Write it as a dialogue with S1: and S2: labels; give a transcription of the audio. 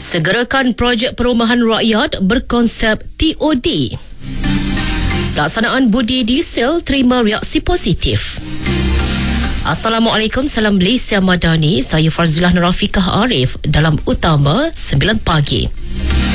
S1: Segerakan projek perumahan rakyat berkonsep TOD. Pelaksanaan budi diesel terima reaksi positif. Assalamualaikum, salam Malaysia Madani. Saya Farzilah Nurafikah Arif dalam Utama 9 pagi.